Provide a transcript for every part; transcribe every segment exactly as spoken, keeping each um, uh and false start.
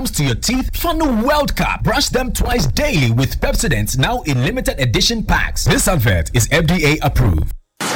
gums to your teeth? Funnel World Cup. Brush them twice daily with Pepsodent, now in limited edition packs. This advert is F D A approved.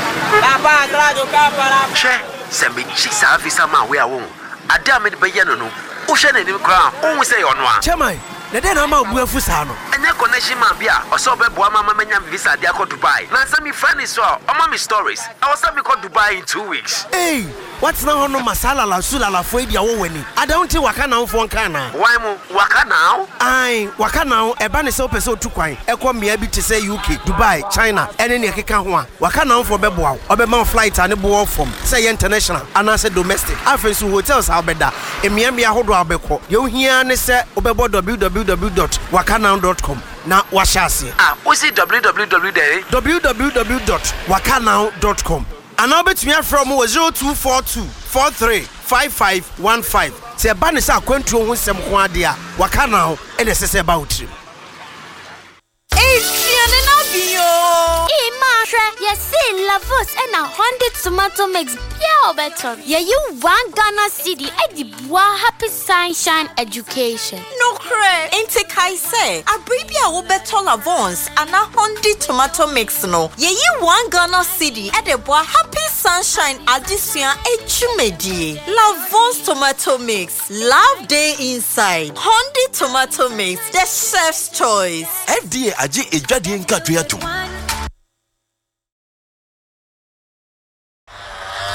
Che, sembi ci sa visa ma we awo. Ada me be ye no no. Wo hwe na nim kra, wo say ono a. Chairman, na den na ma buafu sa no. Enya connection ma bia, oso be boa mama menya visa dia ko Dubai. Na say me friend is so, o me stories. I was say me ko Dubai in two weeks. Hey, what's now no masala la sula la foi dia wo weni. I don't think waka na mfo nka na. Why mo waka now? Ai, waka now e ba ne se opese otu kwan. E ko mia bi te say U K, Dubai, China, ene ne keka ho a. Waka na mfo be boa. Obe man flight ane boa from. Say international, ana say domestic. Afen so hotels ha beda. E mia mia hodo abekọ. Ye ohia ne se obebo w w w dot wakanow dot com. Na washase. Ah, we see w w w dot w w w dot wakanow dot com. And now bet me from zero two four two four three five five one five. Say ban is a kwentu ho sem ho ade a Wakanow e de sese about you. Eh, tiane na bio. Eh, ma, you see Lavos and a hundred tomato mix. Yeah, better. Yeah, you one Ghana city. I did one happy sunshine education. No cre. Inte kai say. A baby a better Lavons and a hundred tomato mix no. Yeah, you one Ghana city. At the boy happy sunshine addition echumedi. Lavons tomato mix. Love day inside. Hundred tomato mix. The chef's choice. F D A aje ejwade nkatwe ato.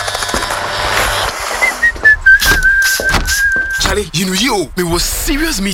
Charlie, you know you, me was serious meeting.